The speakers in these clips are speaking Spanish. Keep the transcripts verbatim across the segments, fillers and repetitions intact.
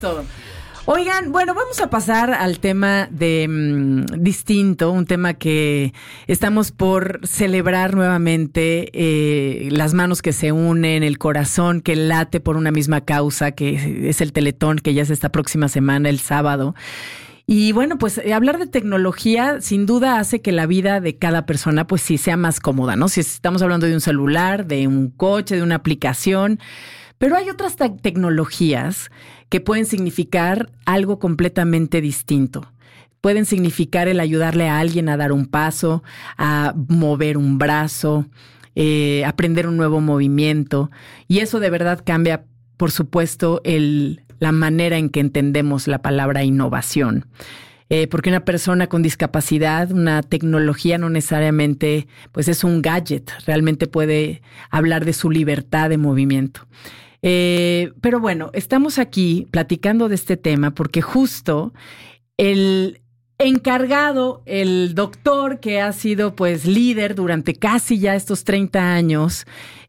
Todo. Oigan, bueno, vamos a pasar al tema de um, distinto, un tema que estamos por celebrar nuevamente, eh, las manos que se unen, el corazón que late por una misma causa, que es el Teletón, que ya es esta próxima semana, el sábado. Y bueno, pues hablar de tecnología sin duda hace que la vida de cada persona pues sí sea más cómoda, ¿no? Si estamos hablando de un celular, de un coche, de una aplicación, pero hay otras te- tecnologías que pueden significar algo completamente distinto. Pueden significar el ayudarle a alguien a dar un paso, a mover un brazo, eh, aprender un nuevo movimiento. Y eso de verdad cambia, por supuesto, el, la manera en que entendemos la palabra innovación. Eh, porque una persona con discapacidad, una tecnología no necesariamente pues es un gadget, realmente puede hablar de su libertad de movimiento. Eh, pero bueno, estamos aquí platicando de este tema porque justo el encargado, el doctor que ha sido pues líder durante casi ya estos treinta años,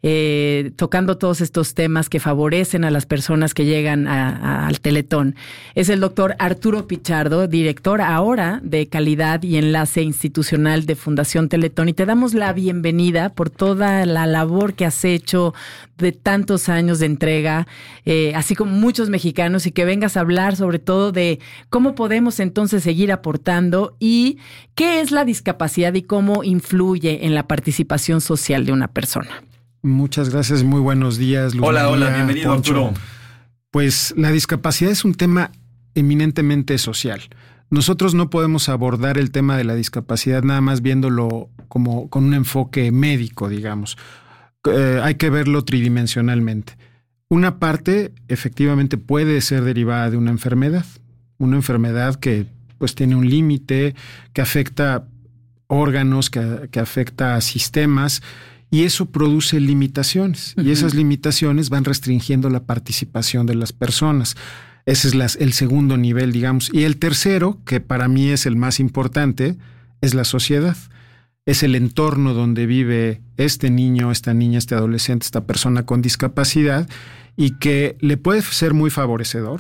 eh, tocando todos estos temas que favorecen a las personas que llegan a, a, al Teletón, es el doctor Arturo Pichardo, director ahora de Calidad y Enlace Institucional de Fundación Teletón, y te damos la bienvenida por toda la labor que has hecho de tantos años de entrega, eh, así como muchos mexicanos, y que vengas a hablar sobre todo de cómo podemos entonces seguir aportando y qué es la discapacidad y cómo influye en la participación social de una persona. Muchas gracias, muy buenos días, Luz Hola, María, hola, bienvenido, Poncho. Arturo. Pues la discapacidad es un tema eminentemente social. Nosotros no podemos abordar el tema de la discapacidad nada más viéndolo como con un enfoque médico, digamos. Eh, hay que verlo tridimensionalmente. Una parte efectivamente puede ser derivada de una enfermedad, una enfermedad que pues tiene un límite, que afecta órganos, que, que afecta a sistemas, y eso produce limitaciones. Uh-huh. Y esas limitaciones van restringiendo la participación de las personas. Ese es la, el segundo nivel, digamos. Y el tercero, que para mí es el más importante, es la sociedad. Es el entorno donde vive este niño, esta niña, este adolescente, esta persona con discapacidad, y que le puede ser muy favorecedor,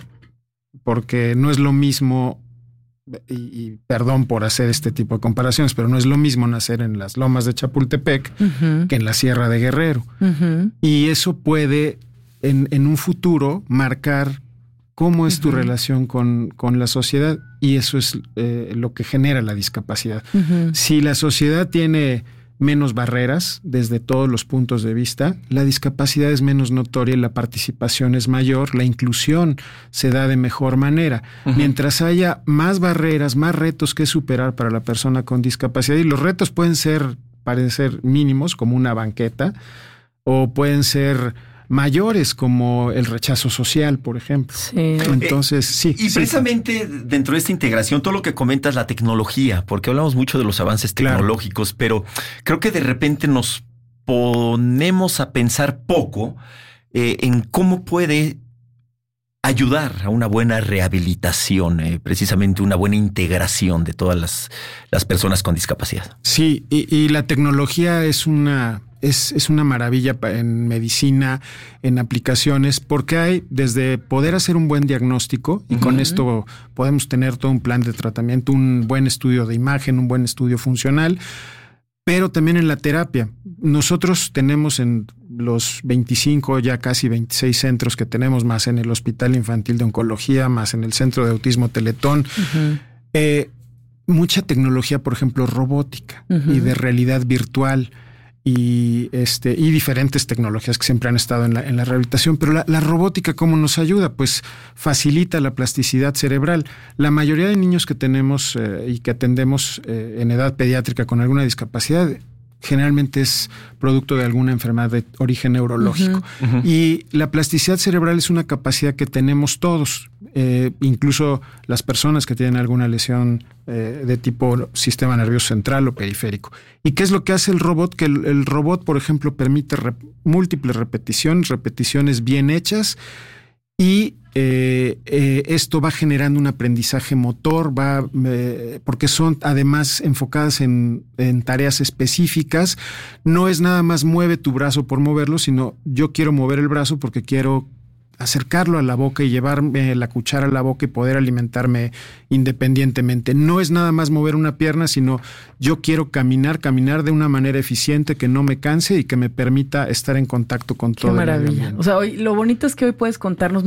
porque no es lo mismo, y, y perdón por hacer este tipo de comparaciones, pero no es lo mismo nacer en las lomas de Chapultepec uh-huh. que en la Sierra de Guerrero. Uh-huh. Y eso puede, en, en un futuro, marcar cómo es uh-huh. tu relación con, con la sociedad, y eso es eh, lo que genera la discapacidad. Uh-huh. Si la sociedad tiene menos barreras desde todos los puntos de vista, la discapacidad es menos notoria y la participación es mayor, la inclusión se da de mejor manera. Uh-huh. Mientras haya más barreras, más retos que superar para la persona con discapacidad, y los retos pueden ser, parecer mínimos, como una banqueta, o pueden ser mayores, como el rechazo social, por ejemplo. Sí. Entonces, sí. Y sí. precisamente dentro de esta integración, todo lo que comentas, la tecnología, porque hablamos mucho de los avances tecnológicos, claro. Pero creo que de repente nos ponemos a pensar poco eh, en cómo puede ayudar a una buena rehabilitación, eh, precisamente una buena integración de todas las, las personas con discapacidad. Sí, y, y la tecnología es una... Es, es una maravilla en medicina, en aplicaciones, porque hay desde poder hacer un buen diagnóstico, y uh-huh. con esto podemos tener todo un plan de tratamiento, un buen estudio de imagen, un buen estudio funcional, pero también en la terapia. Nosotros tenemos en los veinticinco, ya casi veintiséis centros que tenemos, más en el Hospital Infantil de Oncología, más en el Centro de Autismo Teletón, uh-huh. eh, mucha tecnología, por ejemplo, robótica uh-huh. y de realidad virtual, y este y diferentes tecnologías que siempre han estado en la, en la rehabilitación. Pero la, la robótica, ¿cómo nos ayuda? Pues facilita la plasticidad cerebral. La mayoría de niños que tenemos eh, y que atendemos eh, en edad pediátrica con alguna discapacidad generalmente es producto de alguna enfermedad de origen neurológico. Uh-huh. Uh-huh. Y la plasticidad cerebral es una capacidad que tenemos todos, eh, incluso las personas que tienen alguna lesión eh, de tipo sistema nervioso central o periférico. ¿Y qué es lo que hace el robot? Que el, el robot, por ejemplo, permite rep- múltiples repeticiones, repeticiones bien hechas, y eh, eh, esto va generando un aprendizaje motor, va eh, porque son además enfocadas en, en tareas específicas. No es nada más mueve tu brazo por moverlo, sino yo quiero mover el brazo porque quiero acercarlo a la boca y llevarme la cuchara a la boca y poder alimentarme independientemente. No es nada más mover una pierna, sino yo quiero caminar, caminar de una manera eficiente, que no me canse y que me permita estar en contacto con todo el medio ambiente. Qué maravilla. O sea, hoy, lo bonito es que hoy puedes contarnos